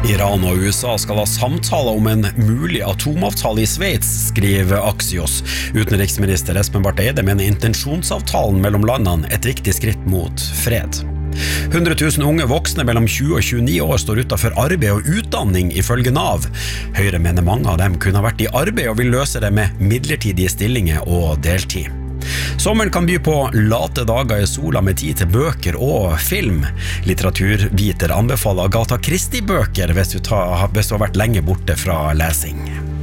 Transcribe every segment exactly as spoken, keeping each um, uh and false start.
Iran og USA skal ha samtaler om en mulig atomavtale i Sveits, skriver Axios. Utenriksminister Espen Barth Eide mener intensjonsavtalen mellom landene et viktig skritt mot fred. hundre tusen unge voksne mellom tjue og tjueni år står utenfor arbeid og utdanning ifølge Nav. Høyre mener mange av dem kunne ha vært i arbeid og vil løse det med midlertidige stillinger og deltid. Sommeren kan by på late dager i sola med tid til bøker og film. Litteraturviter anbefaler Agatha Christie-bøker hvis du, tar, hvis du har vært lenge borte fra lesing.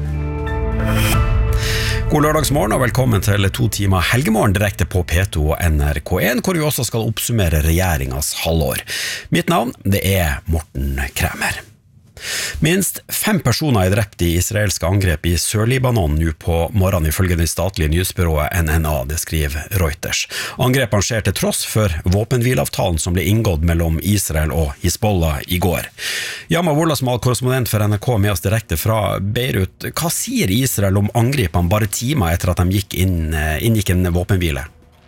God lørdagsmorgen og velkommen til to timer helgemorgen direkte på P to og N R K en, hvor vi også skal oppsummere regjeringas halvår. Mitt navn, det er Morten Kremer. Minst fem personer er drept i israelske angrep i Sør-Libanon nå på morgenen ifølge det statlige nyhetsbyrået N N A, det skriver Reuters. Angrepene skjer til tross for våpenhvileavtalen som ble inngått mellom Israel og Hizbollah i går. Yama Wolasmal, korrespondent for N R K med oss direkte fra Beirut. Hva sier Israel om angrepene bare timer etter at de gikk inn, inngikk en våpenhvile?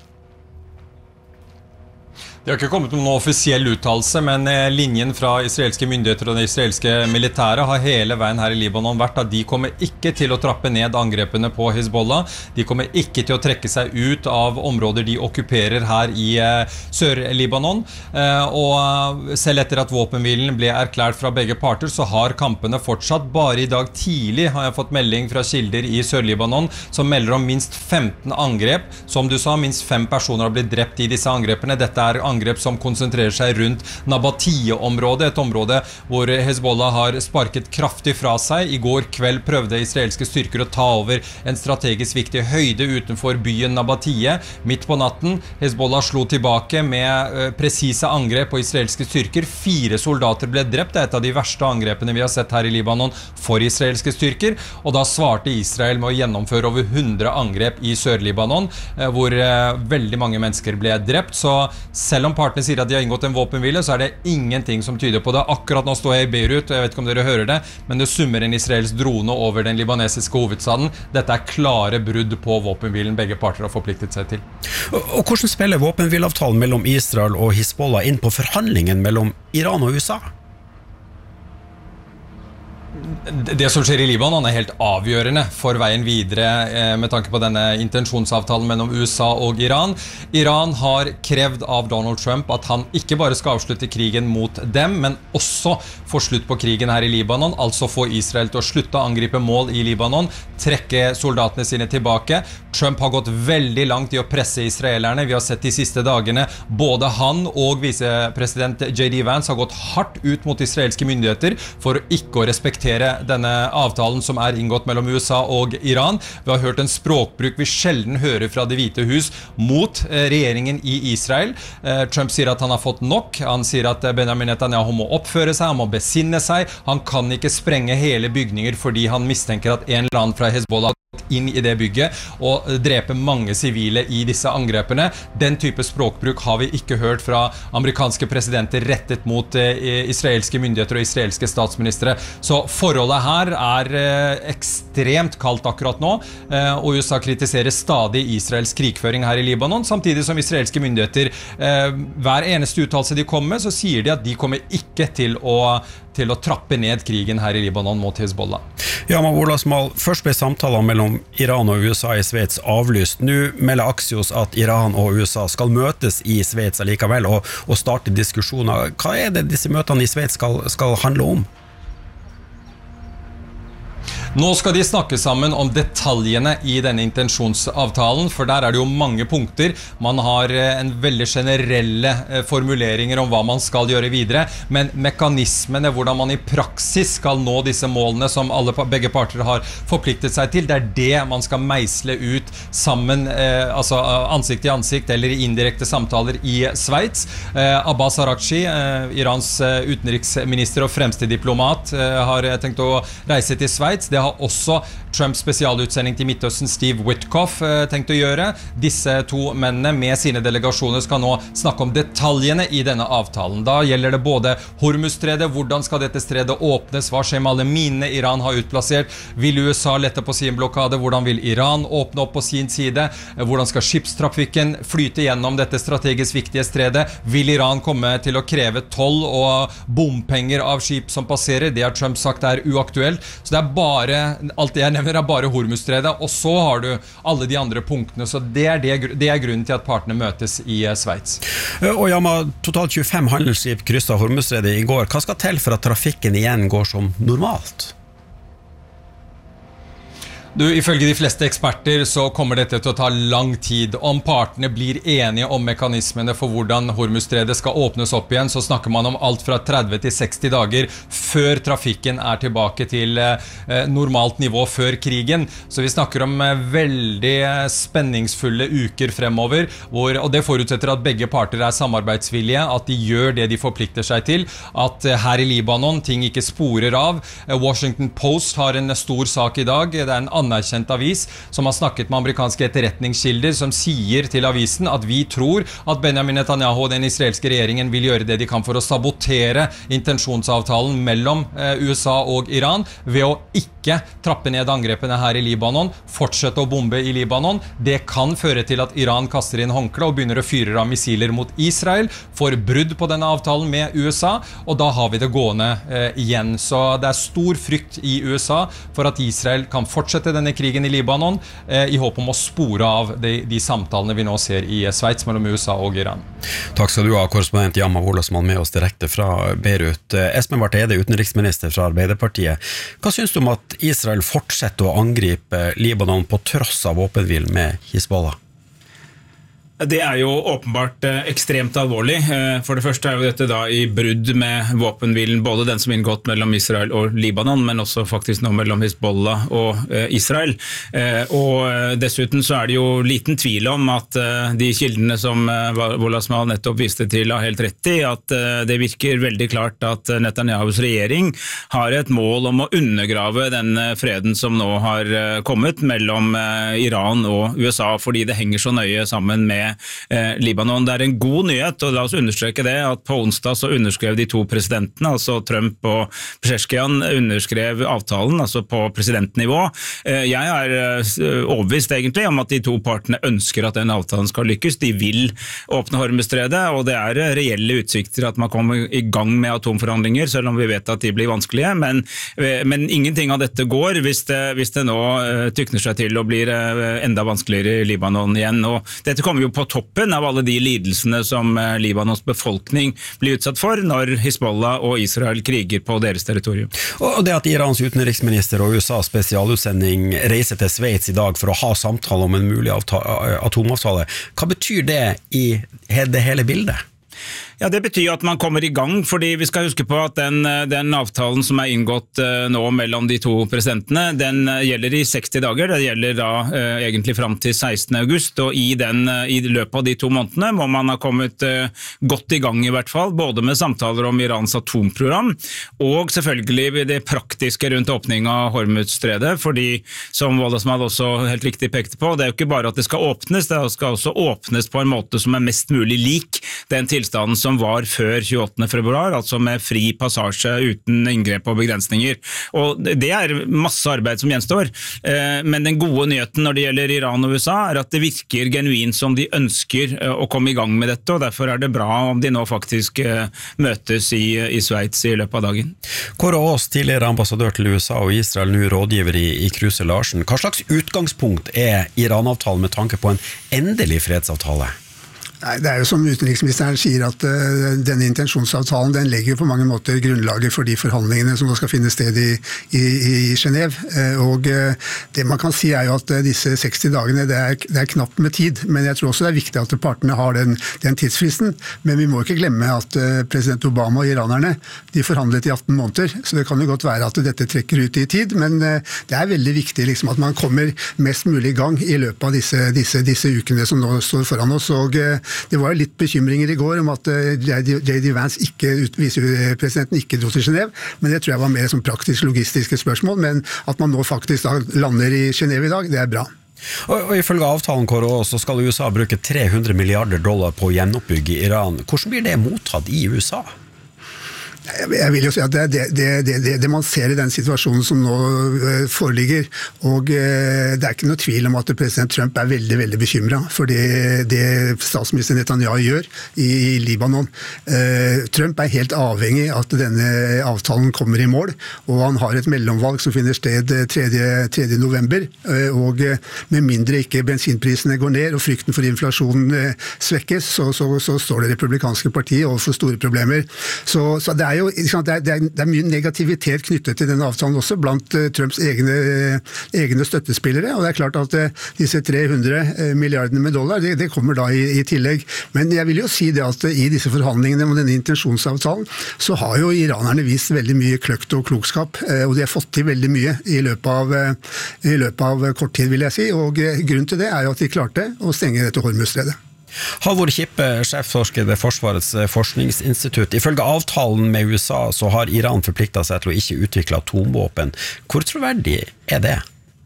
Det har ikke kommet noen offisiell uttalelse, men linjen fra israelske myndigheter og det israelske militære har hele veien her i Libanon vært at de kommer ikke til å trappe ned angrepene på Hizbollah. De kommer ikke til å trekke seg ut av områder de okkuperer her i Sør-Libanon. Og selv etter at våpenhvilen ble erklært fra begge parter, så har kampene fortsatt. Bare i dag tidlig har jeg fått melding fra kilder i Sør-Libanon som melder om minst femten angrep. Som du sa, minst fem personer har blitt drept i disse angrepene. Dette er angrep angrep som konsentrerer seg rundt Nabatie-området, et område hvor Hezbollah har sparket kraftig fra seg. I går kveld prøvde israelske styrker å ta over en strategisk viktig høyde utenfor byen Nabatie. Midt på natten, Hezbollah slo tilbake med uh, presise angrep på israelske styrker. Fire soldater ble drept. Det er et av de verste angrepene vi har sett her i Libanon for israelske styrker. Og da svarte Israel med å gjennomføre over hundre angrep i Sør-Libanon, uh, hvor uh, veldig mange mennesker ble drept. Så selv om partene sier at de har inngått en våpenhvile, så er det ingenting som tyder på det. Akkurat nå står jeg i Beirut, og jeg vet ikke om dere hører det, men det summer en israelsk drone over den libanesiske hovedstaden. Dette er klare brudd på våpenhvilen begge parter har forpliktet seg til. Og hvordan spiller våpenhvileavtalen mellom Israel og Hizbollah inn på forhandlingen mellom Iran og U S A? Det som skjer i Libanon er helt avgjørende for veien videre med tanke på denne intensjonsavtalen mellom U S A og Iran. Iran har krevd av Donald Trump at han ikke bare skal avslutte krigen mot dem, men også få slutt på krigen her i Libanon, altså få Israel til å slutte å angripe mål i Libanon, trekke soldatene sine tilbake. Trump har gått veldig langt i å presse israelerne. Vi har sett de siste dagene, både han og visepresident J D Vance har gått hardt ut mot israelske myndigheter for å ikke å respektere denne avtalen som er inngått mellom U S A og Iran. Vi har hørt en språkbruk vi sjelden hører fra Det hvite hus mot eh, regjeringen i Israel. Eh, Trump sier at han har fått nok. Han sier at Benjamin Netanyahu må oppføre seg, han må besinne seg. Han kan ikke sprenge hele bygninger fordi han mistenker at en eller annen fra Hezbollah inn i det bygget og drepe mange sivile i disse angrepene. Den type språkbruk har vi ikke hørt fra amerikanske presidenter rettet mot eh, israelske myndigheter og israelske statsministre. Så forholdet her er eh, ekstremt kaldt akkurat nå, eh, og U S A kritiserer stadig Israels krigføring her i Libanon, samtidig som israelske myndigheter eh, hver eneste uttalelse de kommer med, så sier de at de kommer ikke til å til å trappe ned krigen her i Libanon mot Hezbollah. Ja, men Wolasmal, først ble samtaler mellom Iran og U S A i Sveits avlyst. Nå melder Axios at Iran og U S A skal møtes i Sveits allikevel og, og starte diskusjoner. Hva er det disse møtene i Sveits skal, skal handle om? Nå skal de snakke sammen om detaljene i denne intensjonsavtalen, for der er det jo mange punkter. Man har en veldig generelle formuleringer om hva man skal gjøre videre, men mekanismene, hvordan man i praksis skal nå disse målene som alle, begge parter har forpliktet seg til, det er det man skal meisle ut sammen, eh, altså ansikt i ansikt eller i indirekte samtaler i Sveits. Eh, Abbas Araghchi, eh, Irans utenriksminister og fremste diplomat, eh, har tenkt å reise til Sveits. Det har også Trumps spesialutsending til Midtøsten, Steve Witkoff, tenkt å gjøre. Disse to mennene med sine delegasjoner skal nå snakke om detaljene i denne avtalen. Da gjelder det både Hormuz-stredet, hvordan skal dette stredet åpnes, hva skjer med alle minene Iran har utplassert, vil U S A lette på sin blokade, hvordan vil Iran åpne opp på sin side, hvordan skal skipstrafikken flyte gjennom dette strategisk viktige stredet, vil Iran komme til å kreve toll og bompenger av skip som passerer, det har Trump sagt er uaktuelt, så det er bare, alt det jeg nevner er bare Hormuz-stredet, og så har du alle de andre punktene, så det er, det, det er grunnen til at partene møtes i Sveits. Og Yama, totalt tjuefem handelsskip krysset Hormuzstredet i går. Hva skal til for at trafikken igjen går som normalt? Du, ifølge de fleste eksperter så kommer dette til å ta lang tid. Om partene blir enige om mekanismene for hvordan Hormuzstredet skal åpnes opp igjen, så snakker man om alt fra tretti til seksti dager før trafikken er tilbake til eh, normalt nivå før krigen. Så vi snakker om eh, veldig spenningsfulle uker fremover, hvor, og det forutsetter at begge parter er samarbeidsvillige, at de gjør det de forplikter seg til, at eh, her i Libanon ting ikke sporer av. Eh, Washington Post har en stor sak i dag, det er en anerkjent avis som har snakket med amerikanske etterretningskilder som sier til avisen at vi tror at Benjamin Netanyahu og den israelske regjeringen vil gjøre det de kan for å sabotere intensjonsavtalen mellom eh, U S A og Iran ved å ikke trappe ned angrepene her i Libanon, fortsette å bombe i Libanon. Det kan føre til at Iran kaster inn håndkle og begynner å fyre av missiler mot Israel for brudd på denne avtalen med U S A, og da har vi det gående eh, igjen. Så det er stor frykt i U S A for at Israel kan fortsette denne krigen i Libanon eh, i håp om å spore av de, de samtalene vi nå ser i Sveits mellom U S A og Iran. Takk skal du ha, korrespondent Yama Wolasmann med oss direkte fra Beirut. Espen Barth Eide, utenriksminister fra Arbeiderpartiet. Hva synes du om at Israel fortsetter å angripe Libanon på tross av våpenhvil med Hizbollah? Det er jo åpenbart eh, ekstremt alvorlig. Eh, for det første er jo dette da i brudd med våpenhvilen, både den som er inngått mellom Israel og Libanon, men også faktisk nå mellom Hizbollah og eh, Israel. Eh, og dessuten så er det jo liten tvil om at eh, de kildene som eh, Wolasmann nettopp viste til har helt rett i, at eh, det virker veldig klart at Netanyahus regjering har et mål om å undergrave den freden som nå har eh, kommet mellom eh, Iran og U S A, fordi det henger så nøye sammen med Eh, Libanon. Det er en god nyhet, og la oss understreke det, at på onsdag så underskrev de to presidentene, altså Trump og Pezeshkian, underskrev avtalen, altså på presidentnivå. Eh, jeg er eh, overbevist egentlig om at de to partene ønsker at den avtalen skal lykkes. De vil åpne Hormuzstredet, og det er reelle utsikter at man kommer i gang med atomforhandlinger, selv om vi vet at de blir vanskelige, men, eh, men ingenting av dette går hvis det, hvis det nå eh, tykner seg til og blir eh, enda vanskeligere i Libanon igjen. Og dette kommer jo på toppen av alle de lidelsene som Libanons befolkning blir utsatt for når Hizbollah og Israel kriger på deres territorium. Og det at Irans utenriksminister og U S A spesialutsending reiser til Sveits i dag for å ha samtale om en mulig atomavtale, hva betyr det i det hele bildet? Ja, Det betyr at man kommer i gang, fordi vi skal huske på at den, den avtalen som er inngått uh, nå mellom de to presidentene, den uh, gjelder i seksti dager, det gjelder da uh, egentlig frem til sekstende august, og i, den, uh, i løpet av de to månedene må man ha kommet uh, godt i gang i hvert fall, både med samtaler om Irans atomprogram, og selvfølgelig det praktiske rundt åpning av Hormuzstredet, fordi som Wolasmann også helt riktig pekte på, det er jo ikke bare at det skal åpnes, det skal også åpnes på en måte som er mest mulig lik den tilstanden som var før tjueåttende februar, altså med fri passasje uten inngrep og begrensninger. Og det er masse arbeid som gjenstår, men den gode nyheten når det gjelder Iran og U S A er at det virker genuint som de ønsker å komme i gang med dette, og derfor er det bra om de nå faktisk møtes i, i Sveits i løpet av dagen. Kåre Aas, tidligere ambassadør til U S A og Israel, nå rådgiver i, i Kruse Larsen. Hva slags utgangspunkt er Iran-avtalen med tanke på en endelig fredsavtale? Nei, det er jo som utenriksministeren sier at uh, denne intensjonsavtalen den legger jo på mange måter grunnlaget for de forhandlingene som skal finne sted i, i, i Genève. Uh, og uh, det man kan si er jo at uh, disse seksti dagene det er, det er knapt med tid, men jeg tror også det er viktig at partene har den, den tidsfristen. Men vi må ikke glemme at uh, president Obama og iranerne de forhandlet i atten måneder, så det kan jo godt være at dette trekker ut i tid, men uh, det er veldig viktig liksom, at man kommer mest mulig i gang i løpet av disse, disse, disse ukene som nå står foran oss. Og uh, det var litt bekymringer i går om at J D Vance, ikke, visepresidenten, ikke dro til Genève, men det tror jeg var mer som praktisk logistiske spørsmål, men at man nå faktisk da lander i Genève i dag, det er bra. Og, og ifølge avtalen Kåre, så skal U S A bruke tre hundre milliarder dollar på å gjenoppbygge Iran. Hvordan blir det mottatt i U S A? Jeg vil jo si at det er det, det, det, det man ser i den situasjonen som nå foreligger, og det er ikke noe tvil om at president Trump er veldig, veldig bekymret for det, det statsminister Netanyahu gjør i, i Libanon. Trump er helt avhengig av at denne avtalen kommer i mål, og han har et mellomvalg som finner sted tredje november, og med mindre ikke bensinprisene går ned og frykten for inflasjonen svekkes, så, så, så står det republikanske partiet overfor store problemer. Så, så det er jo, det er, det er mye negativitet knyttet til denne avtalen også, blant uh, Trumps egne, egne støttespillere, og det er klart at uh, disse tre hundre milliardene med dollar, det, det kommer da i, i tillegg. Men jeg vil jo si det at uh, i disse forhandlingene om denne intensjonsavtalen, så har jo iranerne vist veldig mye kløkt og klokskap, uh, og de har fått til veldig mye i løpet av, uh, i løpet av kort tid, vil jeg si, og uh, grunnen til det er jo at de klarte å stenge dette Hormuzstredet. Halvor Kippe, sjefforsker ved Forsvarets forskningsinstitutt. Ifølge avtalen med U S A så har Iran forpliktet seg til å ikke utvikle atomvåpen. Hvor troverdig er det?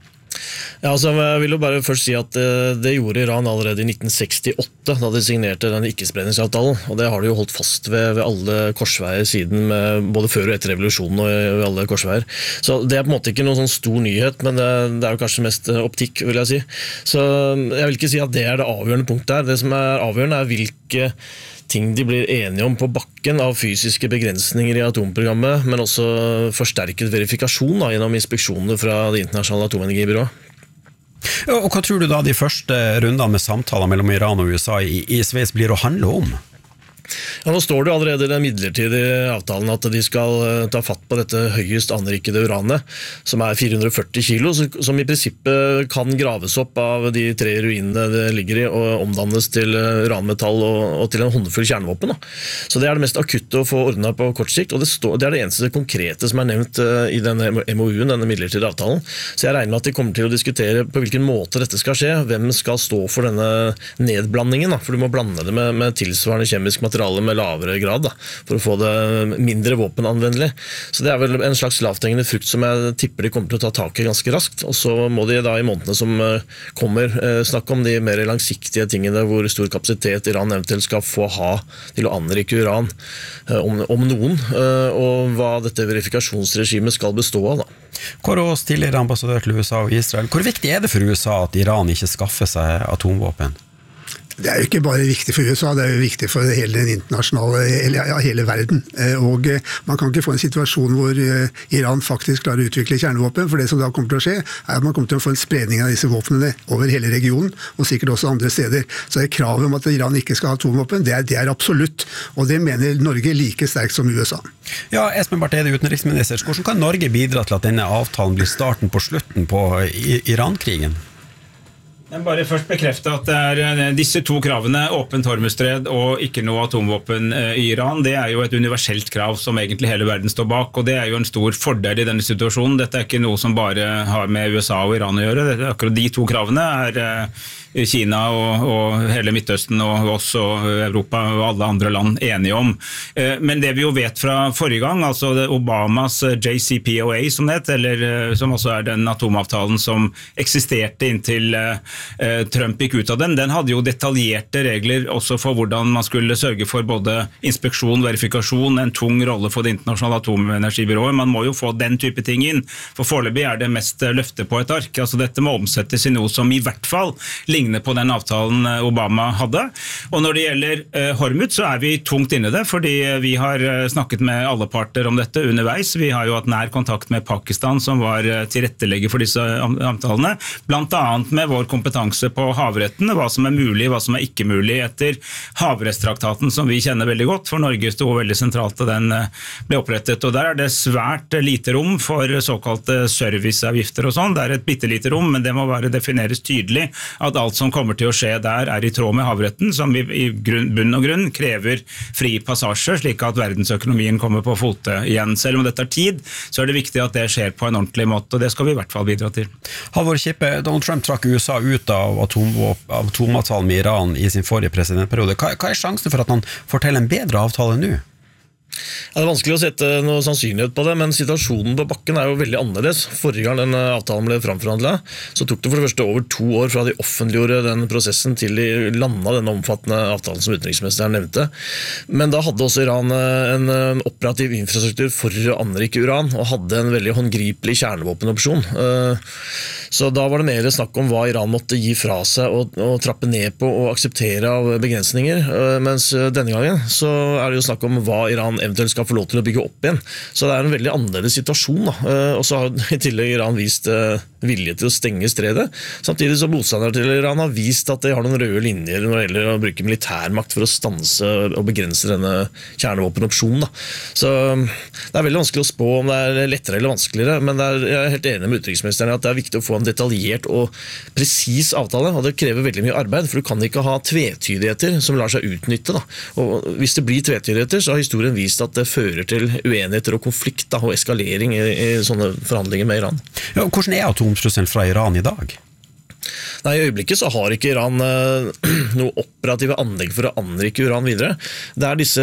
Ja, altså, jeg vil jo bare først si at det gjorde Iran allerede i nitten sekstiåtte, da de signerte den ikke-spredningsavtalen, og det har de jo holdt fast ved, ved alle korsveier siden, med, både før og etter revolusjonen og ved alle korsveier. Så det er på en måte ikke noen sånn stor nyhet, men det, det er jo kanskje mest optikk, vil jeg si. Så jeg vil ikke si at det er det avgjørende punktet her. Det som er avgjørende er hvilke ting de blir enige om på bakken av fysiske begrensninger i atomprogrammet, men også forsterket verifikasjon da, gjennom inspeksjonene fra det internasjonale atomenergibyrået. Og hva tror du da de første rundene med samtaler mellom Iran og U S A i, i Sveits blir å handle om? Ja, nå står det allerede i den midlertidige avtalen at de skal ta fatt på dette høyest anrikede uranet, som er fire hundre og førti kilo, som i prinsippet kan graves opp av de tre ruinene det ligger i, og omdannes til uranmetall og, og til en håndfull kjernevåpen. Da. Så det er det mest akutte å få ordnet på kort sikt, og det, står, det er det eneste konkrete som er nevnt i denne M O U-en, denne midlertidige avtalen. Så jeg regner med at de kommer til å diskutere på hvilken måte dette skal skje, hvem skal stå for denne nedblandingen, da, for du må blande det med, med tilsvarende kjemisk materiale med lavere grad da, for å få det mindre våpenanvendelig. Så det er vel en slags lavthengende frukt som jeg tipper de kommer til å ta tak i ganske raskt, og så må de da i månedene som kommer snakke om de mer langsiktige tingene hvor stor kapasitet Iran eventuelt skal få ha til å anrike uran om, om noen, og hva dette verifikasjonsregimet skal bestå av. Da. Kåre Aas, tidligere ambassadør til U S A og Israel. Hvor viktig er det for U S A at Iran ikke skaffer seg atomvåpen? Det er jo ikke bare viktig for U S A, det er jo viktig for hele den internasjonale, ja, hele verden. Og man kan ikke få en situasjon hvor Iran faktisk klarer å utvikle kjernevåpen, for det som da kommer til å skje, er at man kommer til å få en spredning av disse våpnene over hele regionen, og sikkert også andre steder. Så det kravet om at Iran ikke skal ha atomvåpen, det er, det er absolutt, og det mener Norge like sterkt som U S A. Ja, Espen Barth Eide, utenriksminister, hvordan kan Norge bidra til at denne avtalen blir starten på slutten på Iran-krigen? Jeg bare først bekrefte at det er disse to kravene, åpent Hormuzstred og ikke noe atomvåpen i Iran, det er jo et universelt krav som egentlig hele verden står bak, og det er jo en stor fordel i denne situasjonen. Dette er ikke noe som bare har med U S A og Iran å gjøre, dette, akkurat de to kravene er Kina og, og hele Midtøsten og oss og Europa og alle andre land enige om. Men det vi jo vet fra forrige gang, altså Obamas J C P O A som det het, eller som også er den atomavtalen som eksisterte inntil Trump gikk ut av den, den hadde jo detaljerte regler også for hvordan man skulle sørge for både inspeksjon, verifikasjon, en tung rolle for det internasjonale atomenergibyrået. Man må jo få den type ting inn, for foreløpig er det mest løfte på et ark. Altså dette må omsettes i noe som i hvert fall ligner på den avtalen Obama hadde. Og når det gjelder eh, Hormuz, så er vi tungt inne i det, fordi vi har snakket med alle parter om dette underveis. Vi har jo hatt nær kontakt med Pakistan, som var tilrettelegger for disse avtalene, blant annet med vår kompetanse på havretten, hva som er mulig, hva som er ikke mulig etter havrettstraktaten, som vi kjenner veldig godt, for Norge stod veldig sentralt da den ble opprettet. Og der er det svært lite rom for såkalte serviceavgifter og sånn. Det er et bittelite rom, men det må være defineres tydelig at alt som kommer til å skje der er i tråd med havretten, som i, i grunn, bunn og grunn krever fri passasje, slik at verdensøkonomien kommer på fote igjen. Selv om det tar tid, så er det viktig at det skjer på en ordentlig måte, og det skal vi i hvert fall bidra til. Halvor Kippe, Donald Trump trakk U S A ut ut av atom, atomavtalen med Iran i sin forrige presidentperiode. Hva, hva er sjansen for at han får til en bedre avtale nå? Ja, det er vanskelig å sette noe sannsynlighet på det, men situasjonen på bakken er jo veldig annerledes. Forrige gang den avtalen ble framforhandlet, så tok det for det første over to år fra de offentliggjorde den prosessen til de landa denne omfattende avtalen som utenriksministeren nevnte. Men da hadde også Iran en, en operativ infrastruktur for å anrike uran, og hadde en veldig håndgripelig kjernevåpenopsjon. Så da var det mer snakk om hva Iran måtte gi fra seg og, og trappe ned på og akseptere av begrensninger, mens denne gangen så er det jo snakk om hva Iran eventuelt skal få lov til å bygge opp igjen. Så det er en veldig annerledes situasjon. Da. Og så har i tillegg Iran vist vilje til å stenge stredet, samtidig som motstandere til Iran har vist at de har noen røde linjer når det gjelder å bruke militærmakt for å stanse og begrense denne kjernevåpenopsjonen. Da. Så det er veldig vanskelig å spå om det er lettere eller vanskeligere, men det er, jeg er helt enig med utenriksministeren i at det er viktig å få en detaljert og presis avtale, og det krever veldig mye arbeid, for du kan ikke ha tvetydigheter som lar seg utnytte. Da. Og hvis det blir tvetydigheter, så har historien vist at det fører til uenigheter og konflikt da, og eskalering i, i sånne forhandlinger med Iran. Ja, hvordan er atomtrusselen fra Iran i dag? Nei, I øyeblikket så har ikke Iran eh, noe operative anlegg for å anrike uran videre. Det er disse,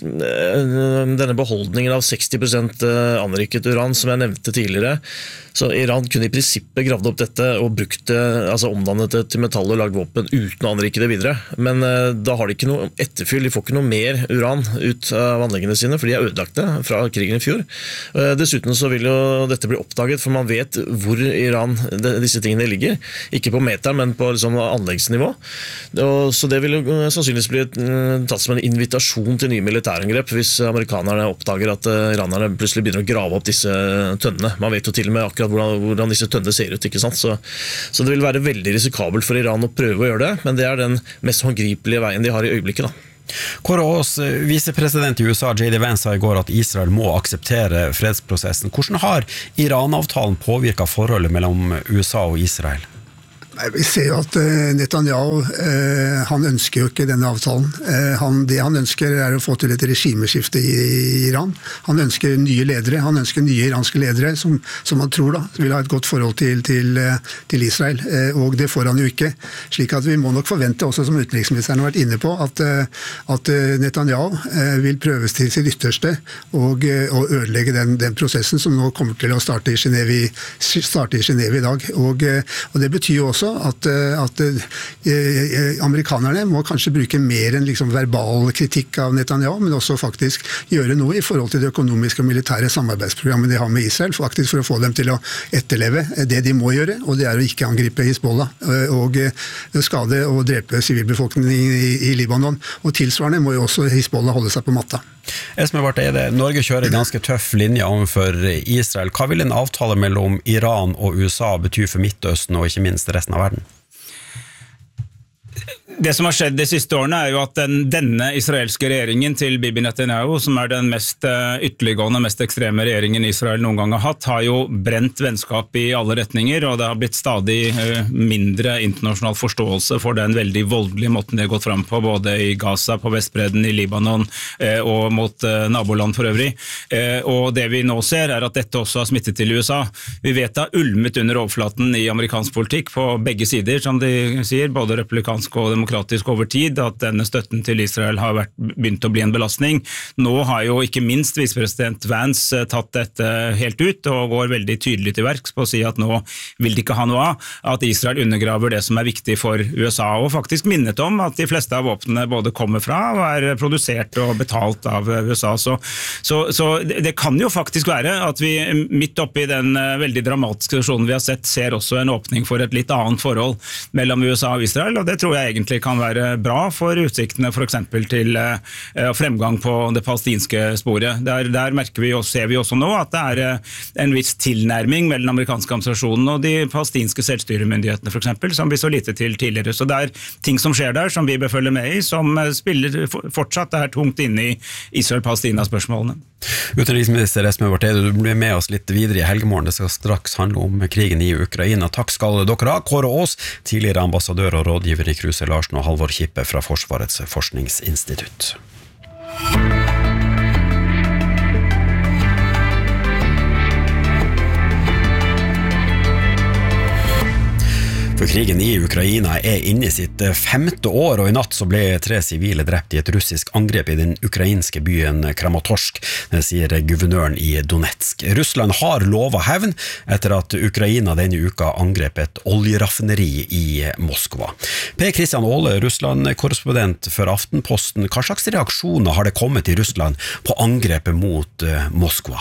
eh, denne beholdningen av seksti prosent anriket uran som jeg nevnte tidligere. Så Iran kunne i prinsippet gravd opp dette og brukt det, altså omdannet det til metall og lagd våpen uten å anrike det videre. Men eh, da har de ikke noe etterfyll, de får ikke noe mer uran ut av anleggene sine, for de er ødelagte fra krigen i fjor. Eh, dessuten så vil jo dette bli oppdaget, for man vet hvor Iran de, disse tingene ligger. Ikke på meteren, men på liksom, anleggsnivå. Og, så det vil jo sannsynligvis bli tatt som en invitasjon til nye militærangrep hvis amerikanerne oppdager at uh, iranerne plutselig begynner å grave opp disse tønnene. Man vet jo til og med akkurat hvordan, hvordan disse tønnene ser ut, ikke sant? Så, så det vil være veldig risikabelt for Iran å prøve å gjøre det, men det er den mest håndgripelige veien de har i øyeblikket, da. Kåre Aas, visepresident i U S A, J D Vance, sa i går at Israel må akseptere fredsprosessen. Hvordan har Iran-avtalen påvirket forholdet mellom U S A og Israel? Vi ser jo at Netanyahu, han ønsker jo ikke denne avtalen. Han, det han ønsker er å få til et regimeskifte i Iran. Han ønsker nye ledere, han ønsker nye iranske ledere som, som han tror da, vil ha et godt forhold til, til, til Israel, og det får han jo ikke. Slik at vi må nok forvente, også som utenriksministeren har vært inne på, at, at Netanyahu vil prøves til sitt ytterste og, og ødelegge den, den prosessen som nå kommer til å starte i Genève, starte i Genève i dag. Og, og det betyr jo også at, at eh, amerikanerne må kanskje bruke mer enn liksom verbal kritikk av Netanyahu, men også faktisk gjøre noe i forhold til det økonomiske og militære samarbeidsprogrammet de har med Israel, faktisk for å få dem til å etterleve det de må gjøre, og det er å ikke angripe Hizbollah og skade og drepe sivilbefolkningen i, i Libanon. Og tilsvarende må jo også Hizbollah holde seg på matta. Esme Barth Eide, Norge kjører ganske tøff linje overfor Israel. Hva vil en avtale mellom Iran og U S A bety for Midtøsten og ikke minst resten av verden? Det som har skjedd de siste årene er jo at den, denne israelske regjeringen til Bibi Netanyahu, som er den mest ytterliggående, mest ekstreme regjeringen Israel noen gang har hatt, har jo brent vennskap i alle retninger, og det har blitt stadig mindre internasjonal forståelse for den veldig voldelige måten de har gått fram på, både i Gaza, på Vestbredden, i Libanon og mot naboland for øvrig. Og det vi nå ser er at dette også har smittet til U S A. Vi vet det har ulmet under overflaten i amerikansk politikk på begge sider, som de sier, både republikansk og demokratisk over tid, at denne støtten til Israel har vært, begynt å bli en belastning. Nå har jo ikke minst visepresident Vance tatt dette helt ut og går veldig tydelig til verks på å si at nå vil de ikke ha noe av, at Israel undergraver det som er viktig for U S A, og faktisk minnet om at de fleste av våpnene både kommer fra og er produsert og betalt av U S A. Så, så, så det kan jo faktisk være at vi midt oppi den veldig dramatiske situasjonen vi har sett, ser også en åpning for et litt annet forhold mellom U S A og Israel, og det tror jeg egentlig kan være bra for utsiktene for eksempel til uh, fremgang på det palestinske sporet. Der, der merker vi og ser vi også nå at det er uh, en viss tilnærming mellom den amerikanske administrasjonen og de palestinske selvstyremyndighetene for eksempel, som vi så lite til tidligere. Så det er ting som skjer der som vi bør følge med i, som uh, spiller fortsatt er tungt inne i Israel-Palestina-spørsmålene. Utenriksminister Esme Barth Eide, du blir med oss litt videre i helgemorgen. Det skal straks handle om krigen i Ukraina. Takk skal dere ha. Kåre Aas, tidligere ambassadør og rådgiver i Kruse Larsen, og Halvor Kippe fra Forsvarets forskningsinstitutt. For Krigen i Ukraina er inne i sitt femte år, og i natt så ble tre sivile drept i et russisk angrep i den ukrainske byen Kramatorsk, det sier guvernøren i Donetsk. Russland har lovet hevn etter at Ukraina denne uka angrep et oljeraffineri i Moskva. Per Kristian Aale, Russland-korrespondent for Aftenposten, hva slags reaksjoner har det kommet i Russland på angrepet mot Moskva?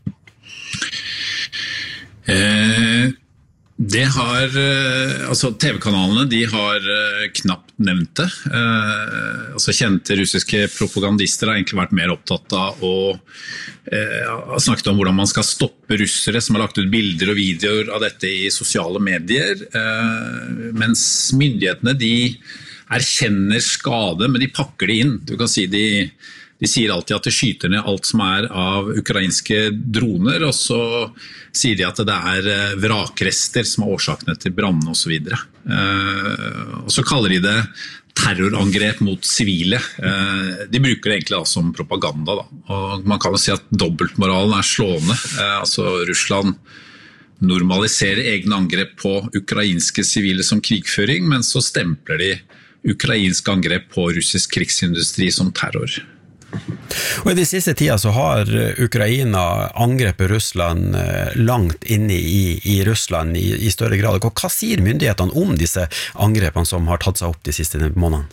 Eh... Det har, altså T V-kanalene de har knapt nevnt det. Eh, altså Kjente russiske propagandister har egentlig vært mer opptatt av å eh, snakke om hvordan man skal stoppe russere som har lagt ut bilder og videoer av dette i sosiale medier, eh, mens myndighetene de erkjenner skade, men de pakker det inn. Du kan si de De sier alltid at de skyter ned alt som er av ukrainske droner, og så sier de at det er vrakrester som er årsakene til brannene og så videre. Og så kaller de det terrorangrep mot sivile. De bruker det egentlig da som propaganda. Da. Og man kan jo si at dobbeltmoralen er slående. Altså Russland normaliserer egne angrep på ukrainske sivile som krigføring, men så stempler de ukrainske angrep på russisk krigsindustri som terror. Og I de siste tida så har Ukraina angrepet Russland langt inne i, i Russland i, i større grad. Hva sier myndighetene om disse angrepene som har tatt seg opp de siste månedene?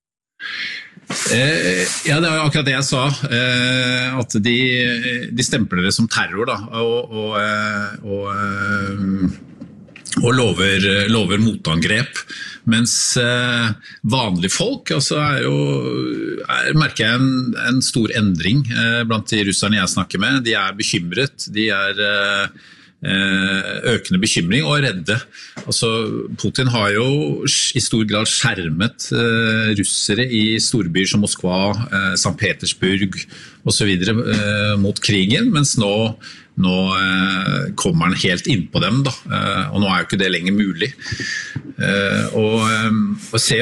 Eh, ja, det var akkurat det jeg sa, eh, at de, de stempler det som terror da, og, og, og, og lover, lover motangrep. Mens eh, vanlige folk altså er jo, er, merker jeg en, en stor endring eh, blant de russerne jeg snakker med. De er bekymret, de er eh, økende bekymring og redde. Altså, Putin har jo i stor grad skjermet eh, russere i storbyer som Moskva, eh, Sankt Petersburg og så videre eh, mot krigen, mens nå Nå eh, kommer han helt inn på dem, da. Eh, og nå er jo ikke det lenger mulig. Eh, og, og ser